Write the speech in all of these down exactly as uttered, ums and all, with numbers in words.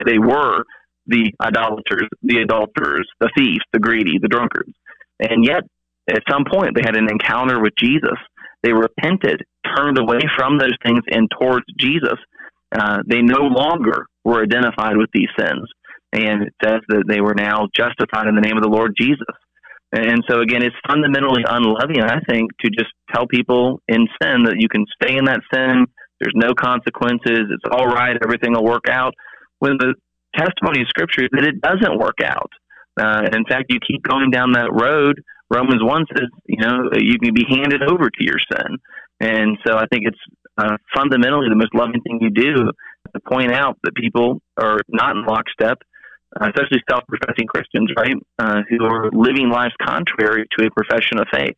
They were the idolaters, the adulterers, the thieves, the greedy, the drunkards. And yet, at some point, they had an encounter with Jesus. They repented, turned away from those things and towards Jesus. Uh, they no longer were identified with these sins. And it says that they were now justified in the name of the Lord Jesus. And so, again, it's fundamentally unloving, I think, to just tell people in sin that you can stay in that sin, there's no consequences, it's all right, everything will work out, when the testimony of Scripture is that it doesn't work out. Uh, in fact, you keep going down that road, Romans one says, you know, you can be handed over to your sin. And so I think it's uh, fundamentally the most loving thing you do to point out that people are not in lockstep, uh, especially self-professing Christians, right, uh, who are living lives contrary to a profession of faith.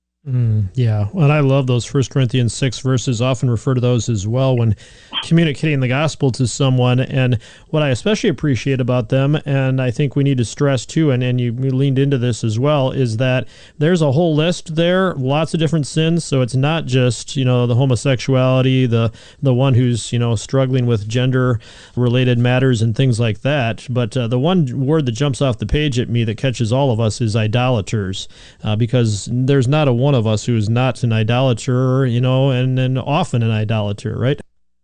Mm, yeah, and I love those First Corinthians six verses, often refer to those as well when communicating the gospel to someone. And what I especially appreciate about them, and I think we need to stress too, and, and you leaned into this as well, is that there's a whole list there, lots of different sins. So it's not just, you know, the homosexuality, the the one who's, you know, struggling with gender-related matters and things like that. But uh, the one word that jumps off the page at me that catches all of us is idolaters, uh, because there's not a one of us who is not an idolater, you know, and, and often an idolater, right?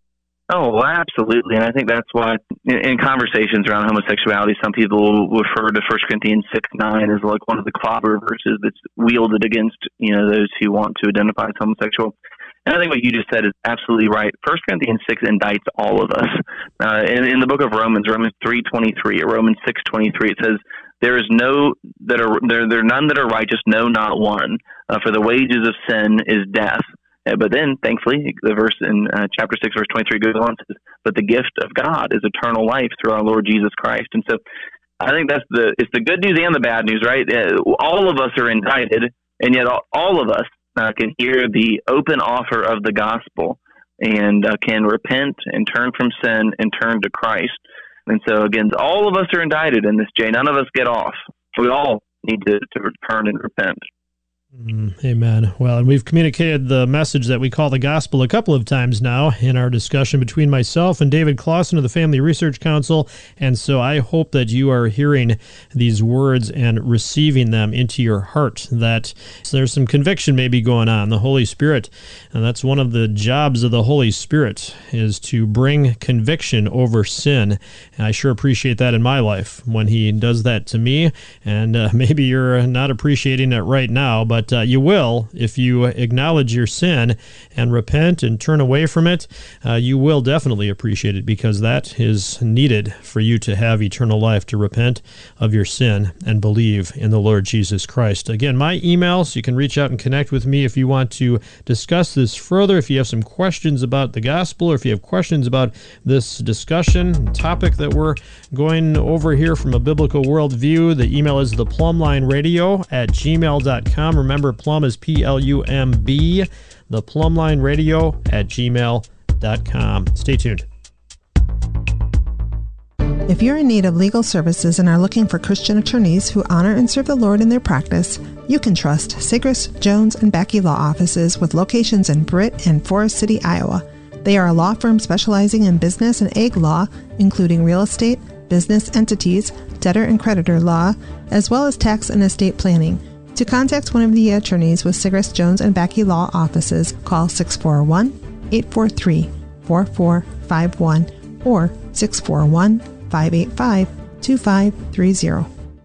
Oh, well, absolutely. And I think that's why in, in conversations around homosexuality, some people will refer to First Corinthians six nine as like one of the clobber verses that's wielded against, you know, those who want to identify as homosexual. And I think what you just said is absolutely right. First Corinthians six indicts all of us. Uh, in, in the book of Romans, Romans three twenty-three, or Romans six twenty-three, it says, There is no that are there. There are none that are righteous, no, not one. Uh, for the wages of sin is death. Uh, but then, thankfully, the verse in uh, chapter six, verse twenty-three goes on says, "But the gift of God is eternal life through our Lord Jesus Christ." And so, I think that's the it's the good news and the bad news, right? Uh, all of us are indicted, and yet all, all of us uh, can hear the open offer of the gospel and uh, can repent and turn from sin and turn to Christ. And so, again, all of us are indicted in this, Jay. None of us get off. We all need to, to return and repent. Mm, amen. Well, and we've communicated the message that we call the gospel a couple of times now in our discussion between myself and David Clausen of the Family Research Council, and so I hope that you are hearing these words and receiving them into your heart, that there's some conviction maybe going on. The Holy Spirit, and that's one of the jobs of the Holy Spirit, is to bring conviction over sin. And I sure appreciate that in my life when He does that to me, and uh, maybe you're not appreciating it right now, but But uh, you will, if you acknowledge your sin and repent and turn away from it, uh, you will definitely appreciate it, because that is needed for you to have eternal life, to repent of your sin and believe in the Lord Jesus Christ. Again, my email, so you can reach out and connect with me if you want to discuss this further, if you have some questions about the gospel, or if you have questions about this discussion topic that we're going over here from a biblical worldview. The email is theplumlineradio at gmail dot com. Remember, Plum is P L U M B, theplumlineradio at gmail dot com. Stay tuned. If you're in need of legal services and are looking for Christian attorneys who honor and serve the Lord in their practice, you can trust Sigris, Jones, and Becky Law Offices with locations in Britt and Forest City, Iowa. They are a law firm specializing in business and ag law, including real estate, business entities, debtor and creditor law, as well as tax and estate planning. To contact one of the attorneys with Sigris, Jones, and Becky Law Offices, call six four one, eight four three, four four five one or six four one, five eight five, two five three zero.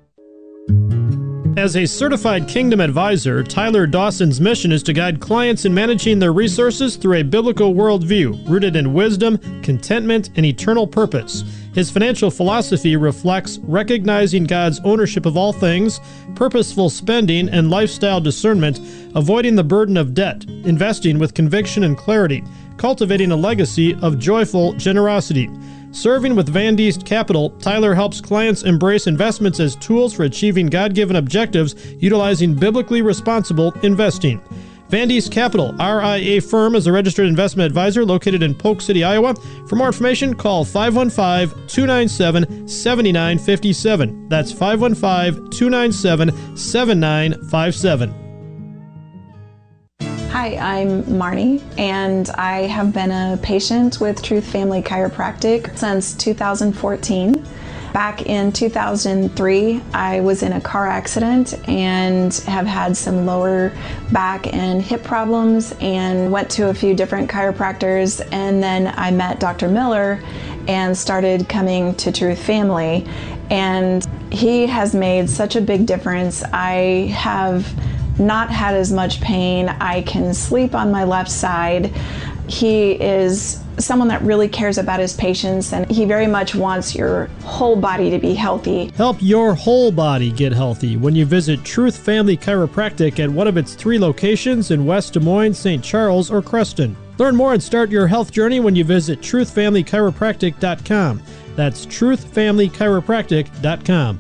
As a certified Kingdom advisor, Tyler Dawson's mission is to guide clients in managing their resources through a biblical worldview rooted in wisdom, contentment, and eternal purpose. His financial philosophy reflects recognizing God's ownership of all things, purposeful spending, and lifestyle discernment, avoiding the burden of debt, investing with conviction and clarity, cultivating a legacy of joyful generosity. Serving with Van Diest Capital, Tyler helps clients embrace investments as tools for achieving God-given objectives utilizing biblically responsible investing. Van Diest Capital, R I A firm, is a registered investment advisor located in Polk City, Iowa. For more information, call five one five, two nine seven, seven nine five seven. That's five one five, two nine seven, seven nine five seven. Hi, I'm Marnie, and I have been a patient with Truth Family Chiropractic since two thousand fourteen. Back in two thousand three, I was in a car accident and have had some lower back and hip problems and went to a few different chiropractors, and then I met Doctor Miller and started coming to Truth Family, and he has made such a big difference. I have not had as much pain. I can sleep on my left side. He is someone that really cares about his patients, and he very much wants your whole body to be healthy. Help your whole body get healthy when you visit Truth Family Chiropractic at one of its three locations in West Des Moines, Saint Charles, or Creston. Learn more and start your health journey when you visit truth family chiropractic dot com. That's truth family chiropractic dot com.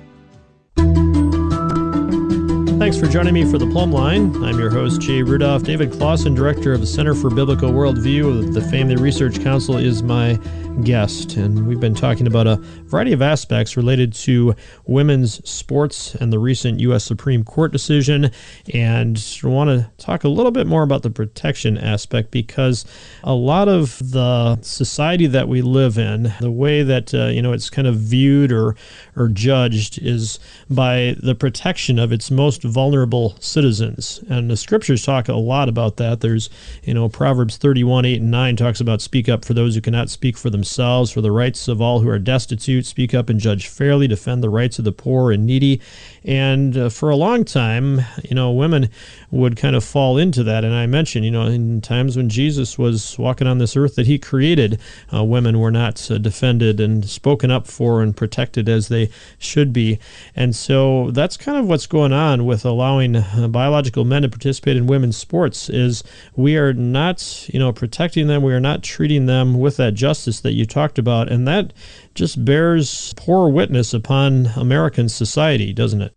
Thanks for joining me for The Plumb Line. I'm your host, Jay Rudolph. David Clausen, director of the Center for Biblical Worldview of the Family Research Council, is my guest. And we've been talking about a variety of aspects related to women's sports and the recent U S Supreme Court decision. And I want to talk a little bit more about the protection aspect, because a lot of the society that we live in, the way that uh, you know it's kind of viewed or or judged is by the protection of its most vulnerable citizens. And the scriptures talk a lot about that. There's, you know, Proverbs thirty-one, eight and nine talks about speak up for those who cannot speak for themselves, for the rights of all who are destitute, speak up and judge fairly, defend the rights of the poor and needy. And uh, for a long time, you know, women would kind of fall into that. And I mentioned, you know, in times when Jesus was walking on this earth that he created, uh, women were not uh, defended and spoken up for and protected as they should be. And so that's kind of what's going on with allowing uh, biological men to participate in women's sports, is we are not, you know, protecting them. We are not treating them with that justice that you talked about. And that just bears poor witness upon American society, doesn't it?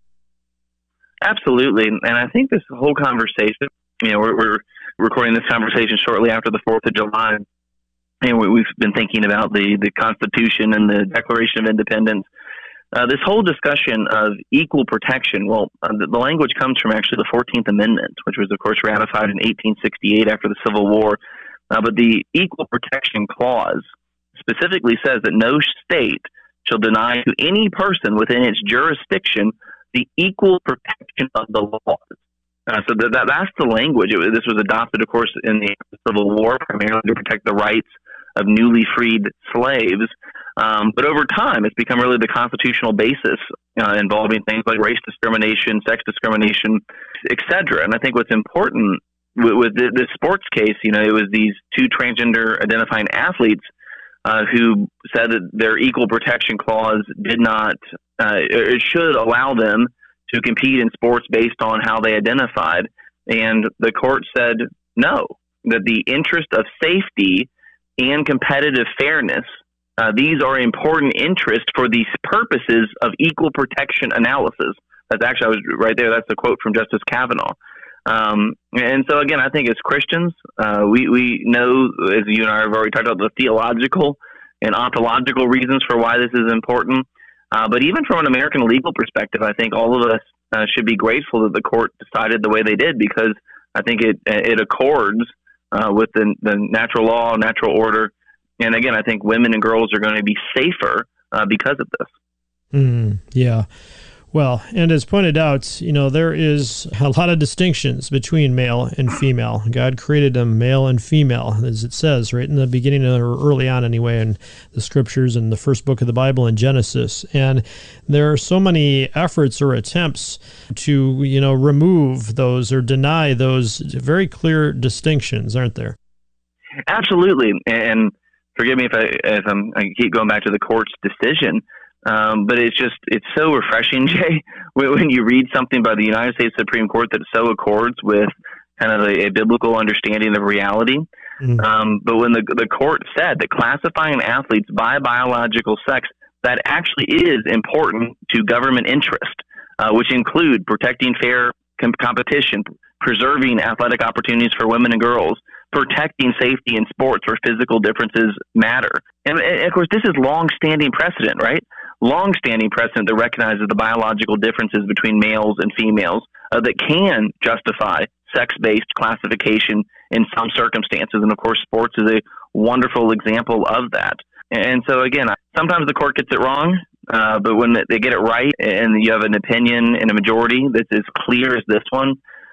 Absolutely. And I think this whole conversation, you know, we're, we're recording this conversation shortly after the fourth of July. And we've been thinking about the, the Constitution and the Declaration of Independence. Uh, this whole discussion of equal protection, well, uh, the, the language comes from actually the fourteenth Amendment, which was, of course, ratified in eighteen sixty-eight after the Civil War. Uh, but the Equal Protection Clause specifically says that no state shall deny to any person within its jurisdiction the equal protection of the laws. Uh, so that, that that's the language. It, this was adopted, of course, in the Civil War, primarily to protect the rights of newly freed slaves. Um, but over time, it's become really the constitutional basis uh, involving things like race discrimination, sex discrimination, et cetera. And I think what's important with, with the, this sports case, you know, it was these two transgender identifying athletes uh, who said that their equal protection clause did not, uh, it should allow them to compete in sports based on how they identified. And the court said no, that the interest of safety and competitive fairness, uh, these are important interests for these purposes of equal protection analysis. That's actually, I was right there, that's a quote from Justice Kavanaugh. Um, and so again, I think as Christians, uh, we, we know, as you and I have already talked about, the theological and ontological reasons for why this is important. Uh, but even from an American legal perspective, I think all of us uh, should be grateful that the court decided the way they did, because I think it it accords uh, with the, the natural law, natural order. And again, I think women and girls are going to be safer uh, because of this. Mm, yeah. Well, and as pointed out, you know, there is a lot of distinctions between male and female. God created them male and female, as it says right in the beginning, or early on anyway, in the scriptures in the first book of the Bible in Genesis. And there are so many efforts or attempts to, you know, remove those or deny those very clear distinctions, aren't there? Absolutely. And forgive me if I if I'm, I keep going back to the court's decision. Um, but it's just, it's so refreshing, Jay, when you read something by the United States Supreme Court that so accords with kind of a, a biblical understanding of reality. Mm-hmm. Um, but when the the court said that classifying athletes by biological sex, that actually is important to government interest, uh, which include protecting fair com- competition, preserving athletic opportunities for women and girls, protecting safety in sports where physical differences matter. And, and of course, this is long-standing precedent, right? Long-standing precedent that recognizes the biological differences between males and females uh, that can justify sex-based classification in some circumstances. And of course, sports is a wonderful example of that. And so again, sometimes the court gets it wrong, uh, but when they get it right and you have an opinion in a majority that's as clear as this one,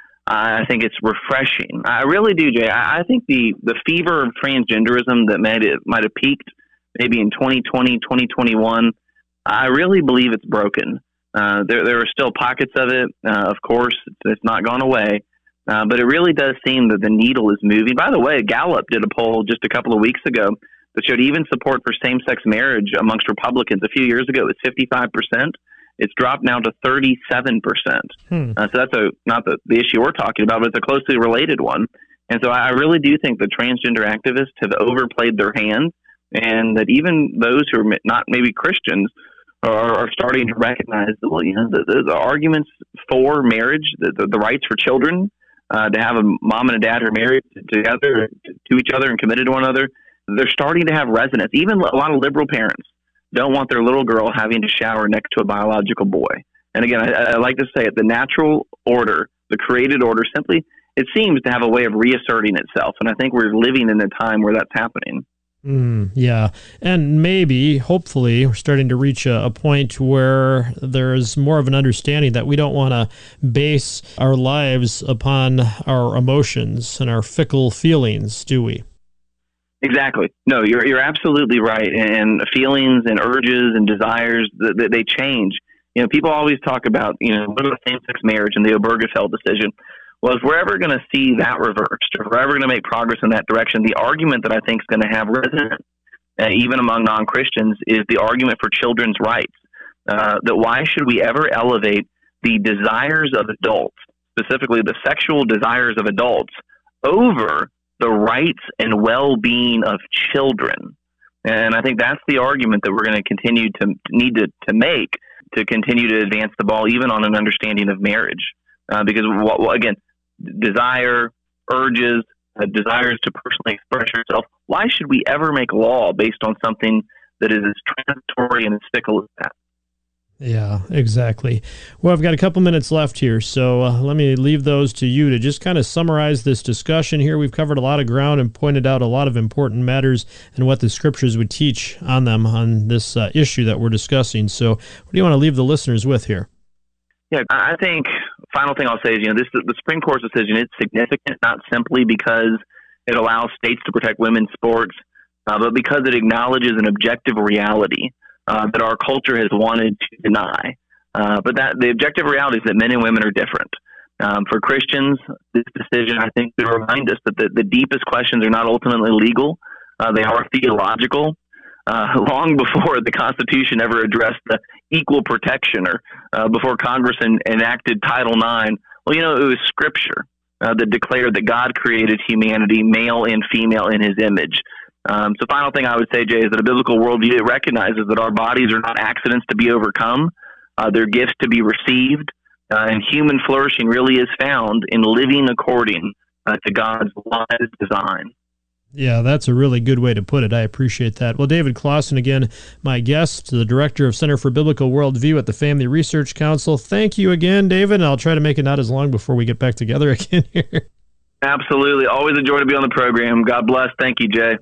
I think it's refreshing. I really do, Jay. I think the, the fever of transgenderism that might have, might have peaked maybe in twenty twenty, twenty twenty-one, I really believe it's broken. Uh, there, there are still pockets of it. Uh, of course, it's, it's not gone away. Uh, but it really does seem that the needle is moving. By the way, Gallup did a poll just a couple of weeks ago that showed even support for same-sex marriage amongst Republicans. A few years ago, it was fifty-five percent. It's dropped now to thirty-seven percent. Hmm. Uh, so that's a, not the, the issue we're talking about, but it's a closely related one. And so I really do think the transgender activists have overplayed their hand, and that even those who are not maybe Christians are, are starting to recognize that, well, you know, the, the, the arguments for marriage, the, the, the rights for children, uh, to have a mom and a dad who are married together to each other and committed to one another, they're starting to have resonance. Even a lot of liberal parents don't want their little girl having to shower next to a biological boy. And again, I, I like to say it, the natural order, the created order, simply, it seems to have a way of reasserting itself. And I think we're living in a time where that's happening. Mm, yeah. And maybe, hopefully, we're starting to reach a, a point where there's more of an understanding that we don't want to base our lives upon our emotions and our fickle feelings, do we? Exactly. No, you're you're absolutely right. And feelings and urges and desires, they, they change. You know, people always talk about, you know, what about same-sex marriage and the Obergefell decision? Well, if we're ever going to see that reversed, if we're ever going to make progress in that direction, the argument that I think is going to have resonance, uh, even among non-Christians, is the argument for children's rights. Uh, that why should we ever elevate the desires of adults, specifically the sexual desires of adults, over the rights and well-being of children? And I think that's the argument that we're going to continue to need to, to make to continue to advance the ball, even on an understanding of marriage. Uh, because, well, again, desire, urges, uh, desires to personally express yourself, why should we ever make law based on something that is as transitory and as fickle as that? Yeah, exactly. Well, I've got a couple minutes left here, so uh, let me leave those to you to just kind of summarize this discussion here. We've covered a lot of ground and pointed out a lot of important matters and what the scriptures would teach on them on this uh, issue that we're discussing. So what do you want to leave the listeners with here? Yeah, I think final thing I'll say is, you know, this the Supreme Court's decision, it's significant, not simply because it allows states to protect women's sports, uh, but because it acknowledges an objective reality Uh, that our culture has wanted to deny. Uh, but that the objective reality is that men and women are different. Um, for Christians, this decision, I think, to remind us that the, the deepest questions are not ultimately legal. Uh, they are theological. Uh, long before the Constitution ever addressed the equal protection, or uh, before Congress en- enacted Title nine, well, you know, it was Scripture uh, that declared that God created humanity, male and female, in His image. Um, so final thing I would say, Jay, is that a biblical worldview recognizes that our bodies are not accidents to be overcome. Uh, they're gifts to be received. Uh, and human flourishing really is found in living according uh, to God's wise design. Yeah, that's a really good way to put it. I appreciate that. Well, David Closson, again, my guest, the Director of Center for Biblical Worldview at the Family Research Council. Thank you again, David, and I'll try to make it not as long before we get back together again here. Absolutely. Always a joy to be on the program. God bless. Thank you, Jay.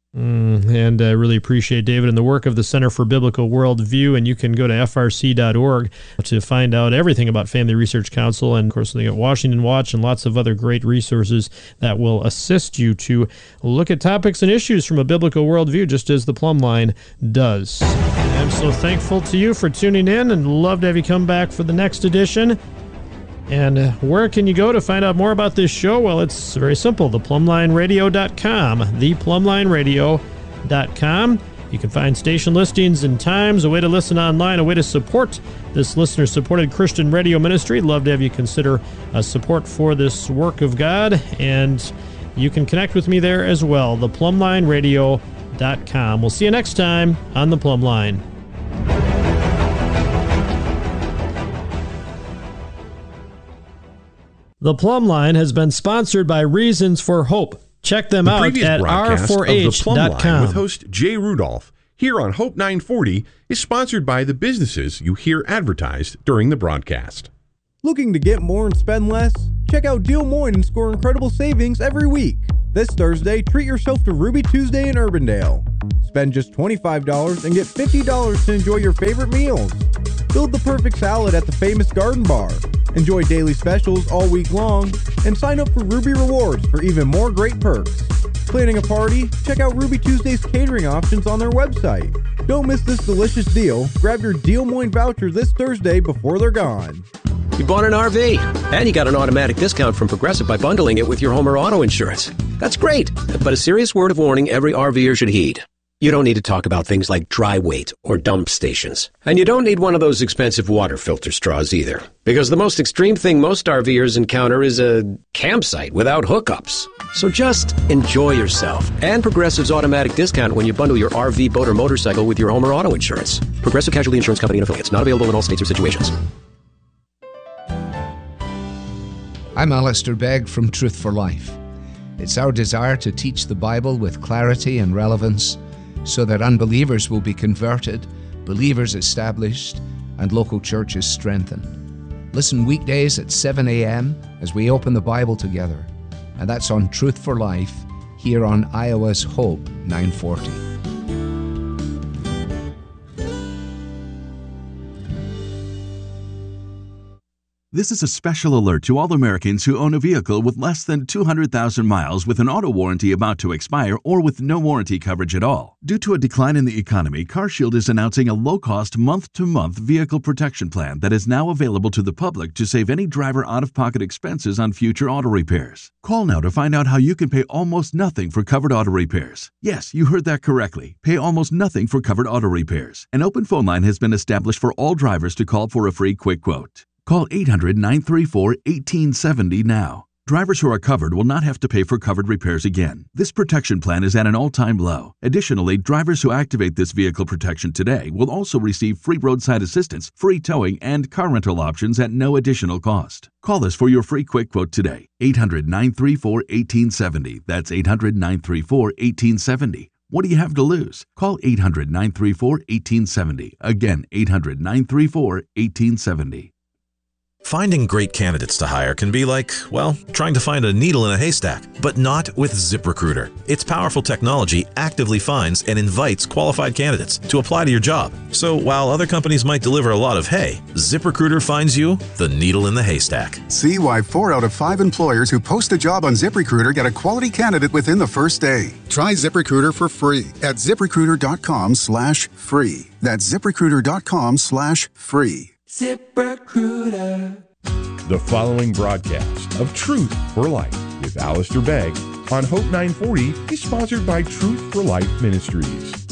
Mm, and I really appreciate David and the work of the Center for Biblical Worldview, and you can go to F R C dot org to find out everything about Family Research Council, and of course they got Washington Watch and lots of other great resources that will assist you to look at topics and issues from a biblical worldview, just as the Plumb Line does. I'm so thankful to you for tuning in, and love to have you come back for the next edition. And uh, where can you go to find out more about this show? Well, it's very simple, the plumb line radio dot com, the plumb line radio dot com. You can find station listings and times, a way to listen online, a way to support this listener-supported Christian radio ministry. Love to have you consider a support for this work of God, and you can connect with me there as well, the plumb line radio dot com. We'll see you next time on The Plumb Line. The Plumb Line has been sponsored by Reasons for Hope. Check them the out at R four H dot com. With host Jay Rudolph here on Hope nine forty is sponsored by the businesses you hear advertised during the broadcast. Looking to get more and spend less? Check check out Deal Moines and score incredible savings every week. This Thursday, treat yourself to Ruby Tuesday in Urbandale. Spend just twenty-five dollars and get fifty dollars to enjoy your favorite meals. Build the perfect salad at the famous Garden Bar. Enjoy daily specials all week long, and sign up for Ruby Rewards for even more great perks. Planning a party? Check out Ruby Tuesday's catering options on their website. Don't miss this delicious deal. Grab your Deal Moines voucher this Thursday before they're gone. You bought an R V, and you got an automatic discount from Progressive by bundling it with your home or auto insurance. That's great, but a serious word of warning every RVer should heed. You don't need to talk about things like dry weight or dump stations. And you don't need one of those expensive water filter straws either. Because the most extreme thing most RVers encounter is a campsite without hookups. So just enjoy yourself and Progressive's automatic discount when you bundle your R V, boat, or motorcycle with your home or auto insurance. Progressive Casualty Insurance Company and affiliates. Not available in all states or situations. I'm Alistair Begg from Truth for Life. It's our desire to teach the Bible with clarity and relevance so that unbelievers will be converted, believers established, and local churches strengthened. Listen weekdays at seven a.m. as we open the Bible together. And that's on Truth for Life here on Iowa's Hope nine forty. This is a special alert to all Americans who own a vehicle with less than two hundred thousand miles with an auto warranty about to expire or with no warranty coverage at all. Due to a decline in the economy, CarShield is announcing a low-cost month-to-month vehicle protection plan that is now available to the public to save any driver out-of-pocket expenses on future auto repairs. Call now to find out how you can pay almost nothing for covered auto repairs. Yes, you heard that correctly. Pay almost nothing for covered auto repairs. An open phone line has been established for all drivers to call for a free quick quote. Call eight hundred, nine three four, one eight seven zero now. Drivers who are covered will not have to pay for covered repairs again. This protection plan is at an all-time low. Additionally, drivers who activate this vehicle protection today will also receive free roadside assistance, free towing, and car rental options at no additional cost. Call us for your free quick quote today. eight hundred, nine three four, one eight seven zero. That's eight hundred, nine three four, one eight seven zero. What do you have to lose? Call eight hundred, nine three four, one eight seven zero. Again, eight hundred, nine three four, one eight seven zero. Finding great candidates to hire can be like, well, trying to find a needle in a haystack, but not with ZipRecruiter. Its powerful technology actively finds and invites qualified candidates to apply to your job. So while other companies might deliver a lot of hay, ZipRecruiter finds you the needle in the haystack. See why four out of five employers who post a job on ZipRecruiter get a quality candidate within the first day. Try ZipRecruiter for free at ZipRecruiter.com slash free. That's ZipRecruiter.com slash free. ZipRecruiter. The following broadcast of Truth for Life with Alistair Begg on Hope nine forty is sponsored by Truth for Life Ministries.